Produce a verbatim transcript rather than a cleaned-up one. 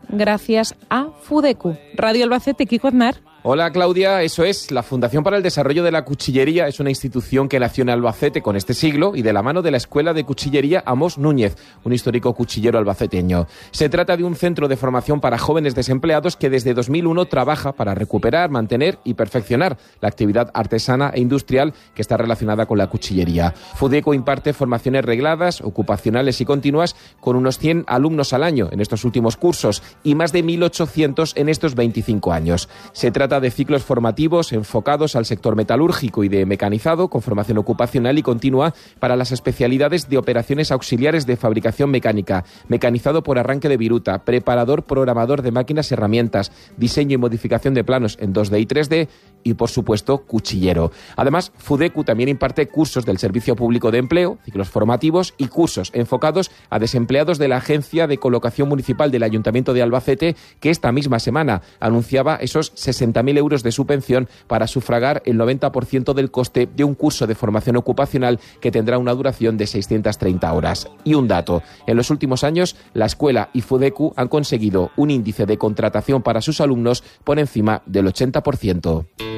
gracias a FUDECU. Radio Albacete, Kiko Aznar. Hola Claudia, eso es, la Fundación para el Desarrollo de la Cuchillería es una institución que nació en Albacete con este siglo y de la mano de la Escuela de Cuchillería Amos Núñez, un histórico cuchillero albaceteño. Se trata de un centro de formación para jóvenes desempleados que desde dos mil uno trabaja para recuperar, mantener y perfeccionar la actividad artesana e industrial que está relacionada con la cuchillería. FUDECU imparte formaciones regladas, ocupacionales y continuas con unos cien alumnos al año en estos últimos cursos y más de mil ochocientos en estos veinticinco años. Se trata de ciclos formativos enfocados al sector metalúrgico y de mecanizado, con formación ocupacional y continua para las especialidades de operaciones auxiliares de fabricación mecánica, mecanizado por arranque de viruta, preparador programador de máquinas y herramientas, diseño y modificación de planos en dos D y tres D y, por supuesto, cuchillero. Además, FUDECU también imparte cursos del Servicio Público de Empleo, ciclos formativos y cursos enfocados a desempleados de la Agencia de Colocación Municipal del Ayuntamiento de Albacete, que esta misma semana anunciaba esos sesenta mil euros de subvención para sufragar el noventa por ciento del coste de un curso de formación ocupacional que tendrá una duración de seiscientas treinta horas. Y un dato, en los últimos años, la escuela y FUDECU han conseguido un índice de contratación para sus alumnos por encima del ochenta por ciento.